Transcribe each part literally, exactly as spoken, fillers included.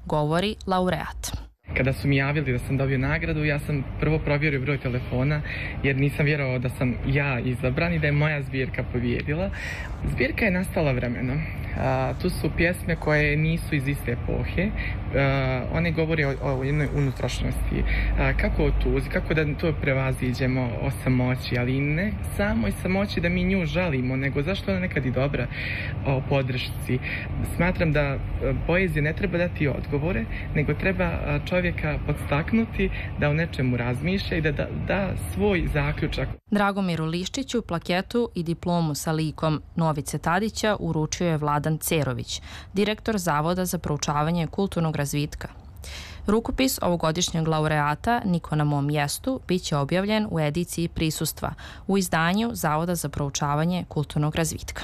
govori laureat. Kada su mi javili da sam dobio nagradu, ja sam prvo provjerio broj telefona, jer nisam vjerovao da sam ja izabran i da je moja zbirka pobijedila. Zbirka je nastala vremenom. A, tu su pjesme koje nisu iz iste epohe. A, one govore o, o jednoj unutrašnjosti. A, kako o tuzi, kako da to prevaziđemo o samoći, ali ne samo i samoći da mi nju žalimo, nego zašto ona nekad i dobra, o podršci. Smatram da poezija ne treba dati odgovore, nego treba čovjeka podstaknuti da o nečemu razmišlja i da da, da svoj zaključak. Dragomiru Liščiću plaketu i diplomu sa likom Novice Tadića uručio je Vladan Cerović, direktor Zavoda za proučavanje kulturnog razvitka. Rukopis ovogodišnjeg laureata Niko na mom mjestu biće objavljen u ediciji Prisustva u izdanju Zavoda za proučavanje kulturnog razvitka.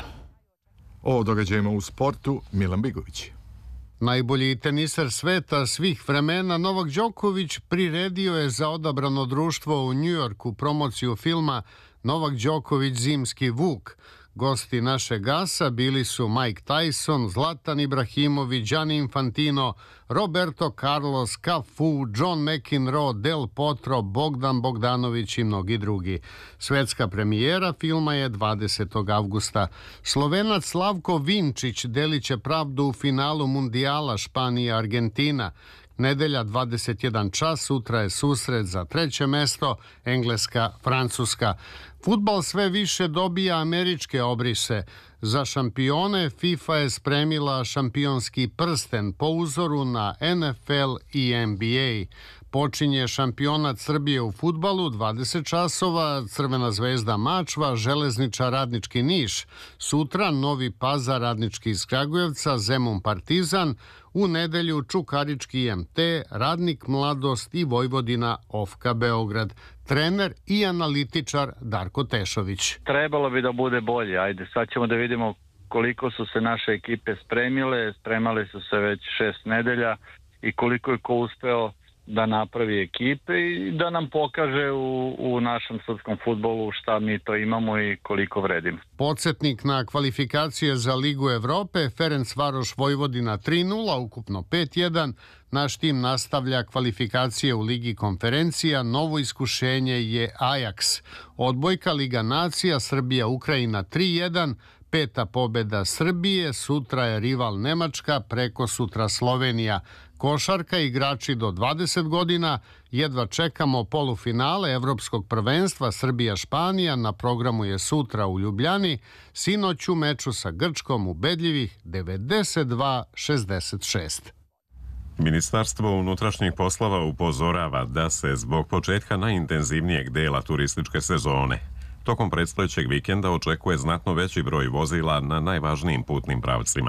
O događajima u sportu Milan Bigović. Najbolji teniser sveta svih vremena Novak Đoković priredio je za odabrano društvo u Njujorku promociju filma Novak Đoković zimski vuk. Gosti našeg gasa bili su Mike Tyson, Zlatan Ibrahimović, Gianni Infantino, Roberto Carlos, Cafu, John McEnroe, Del Potro, Bogdan Bogdanović i mnogi drugi. Svetska premijera filma je dvadesetog avgusta. Slovenac Slavko Vinčić delit će pravdu u finalu mundijala Španija-Argentina. Nedelja dvadeset jedan čas, sutra je susret za treće mesto, Engleska-Francuska. Fudbal sve više dobija američke obrise. Za šampione FIFA je spremila šampionski prsten po uzoru na N F L i N B A. Počinje šampionat Srbije u fudbalu, dvadeset časova, Crvena zvezda Mačva, Železničar Radnički Niš. Sutra Novi Pazar Radnički iz Kragujevca, Zemun Partizan, u nedelju Čukarički M T, Radnik Mladost i Vojvodina Ofka Beograd. Trener i analitičar Darko Tešović. Trebalo bi da bude bolje, ajde, sad ćemo da vidimo koliko su se naše ekipe spremile, spremale su se već šest nedelja i koliko je ko uspeo da napravi ekipe i da nam pokaže u, u našem sudskom fudbalu šta mi to imamo i koliko vredimo. Podsjetnik na kvalifikacije za Ligu Evrope, Ferencvaroš Vojvodina tri nula, ukupno pet jedan. Naš tim nastavlja kvalifikacije u Ligi konferencija, novo iskušenje je Ajax. Odbojka Liga nacija, Srbija Ukrajina tri jedan, peta pobjeda Srbije, sutra je rival Nemačka, preko sutra Slovenija. Košarka, igrači do dvadeset godina, jedva čekamo polufinale Evropskog prvenstva Srbija-Španija, na programu je sutra u Ljubljani, sinoć u meču sa Grčkom ubedljivih devedeset dva šezdeset šest. Ministarstvo unutrašnjih poslova upozorava da se zbog početka najintenzivnijeg dela turističke sezone tokom predstojećeg vikenda očekuje znatno veći broj vozila na najvažnijim putnim pravcima.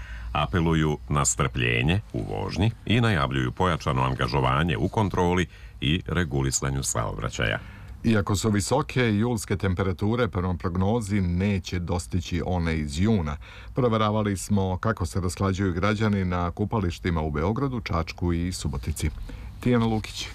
Apeluju na strpljenje u vožnji i najavljuju pojačano angažovanje u kontroli i regulisanju saobraćaja. Iako su visoke, julske temperature prema prognozi neće dostići one iz juna. Proveravali smo kako se rashlađuju građani na kupalištima u Beogradu, Čačku i Subotici. Tijana Lukić.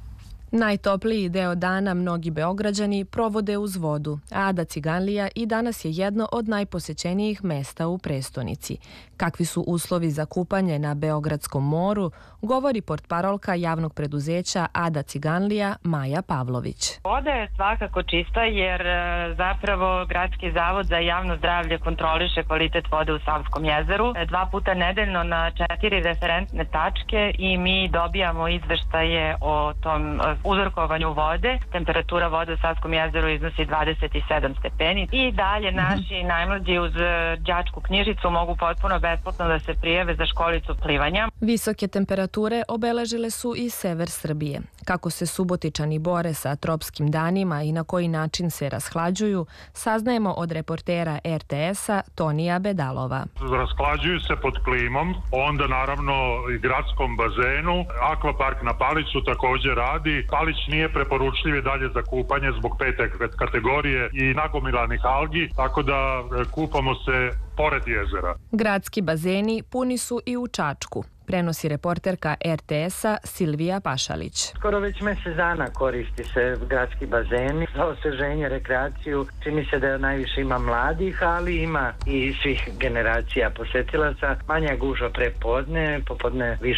Najtopliji deo dana mnogi Beograđani provode uz vodu. Ada Ciganlija i danas je jedno od najposećenijih mesta u prestonici. Kakvi su uslovi za kupanje na Beogradskom moru, govori portparolka javnog preduzeća Ada Ciganlija Maja Pavlović. Voda je svakako čista jer zapravo Gradski zavod za javno zdravlje kontroliše kvalitet vode u Savskom jezeru dva puta nedeljno na četiri referentne tačke i mi dobijamo izveštaje o tom uzorkovanju vode. Temperatura vode u Savskom jezeru iznosi dvadeset sedam stepeni i dalje naši najmlađi uz đačku knjižicu mogu potpuno besplatno da se prijave za školicu plivanja. Visoke temperature obeležile su i sever Srbije. Kako se Subotičani bore sa tropskim danima i na koji način se rashlađuju, saznajemo od reportera R T S-a Tonija Bedalova. Rashlađuju se pod klimom, onda naravno i gradskom bazenu. Akvapark na Paliću također radi. Palić nije preporučljiv i dalje za kupanje zbog pete kategorije i nagomilanih algi, tako da kupamo se pored jezera. Gradski bazeni puni su i u Čačku, prenosi reporterka R T S-a Silvija Pašalić. Skoro već mjesec dana koristi se gradski bazeni za osveženje, rekreaciju. Čini se da najviše ima mladih, ali ima i svih generacija posetilaca. Manja gužva pre podne, popodne više